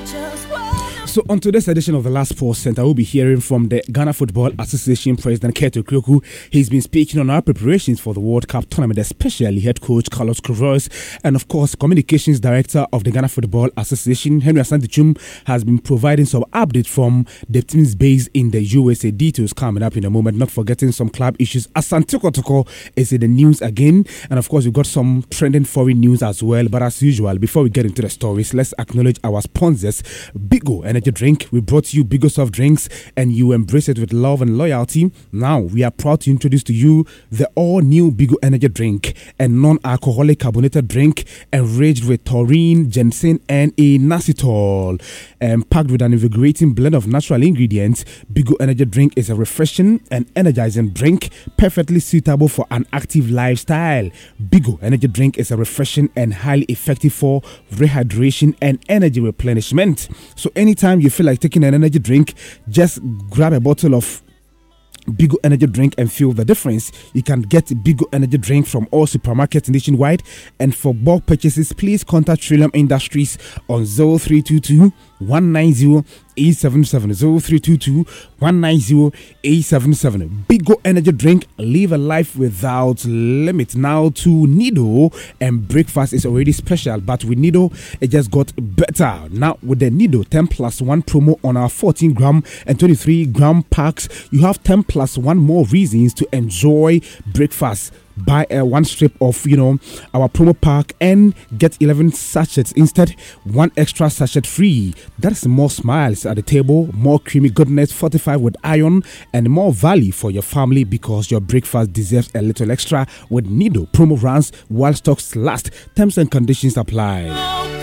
So on today's edition of the Last Sports Center, we'll be hearing from the Ghana Football Association President Keto Kroku. He's been speaking on our preparations for the World Cup tournament, especially head coach Carlos Queiroz, and of course, Communications Director of the Ghana Football Association, Henry Asantichum, has been providing some updates from the teams based in the USA. Details coming up in a moment. Not forgetting some club issues. Asante Kotoko is in the news again, and of course, we've got some trending foreign news as well. But as usual, before we get into the stories, let's acknowledge our sponsors, Bigo Energy Drink. We brought you Bigo soft drinks and you embrace it with love and loyalty. Now we are proud to introduce to you the all-new Bigo Energy Drink, a non-alcoholic carbonated drink enriched with taurine, ginseng and inositol. Packed with an invigorating blend of natural ingredients, Bigo Energy Drink is a refreshing and energizing drink perfectly suitable for an active lifestyle. Bigo Energy Drink is a refreshing and highly effective for rehydration and energy replenishment. So anytime you feel like taking an energy drink, just grab a bottle of Bigo Energy Drink and feel the difference. You can get Bigo Energy Drink from all supermarkets nationwide, and for bulk purchases, please contact Trillium Industries on 0322 190 877 0322 190 877. Bigo Energy Drink, live a life without limit. Now to Nido, and breakfast is already special, but with Nido it just got better. Now with the Nido 10+1 promo on our 14-gram and 23-gram packs, you have 10+1 more reasons to enjoy breakfast. Buy one strip of our promo pack and get 11 sachets instead, one extra sachet free. That's more smiles at the table, more creamy goodness fortified with iron, and more value for your family, because your breakfast deserves a little extra with Nido. Promo runs while stocks last. Terms and conditions apply.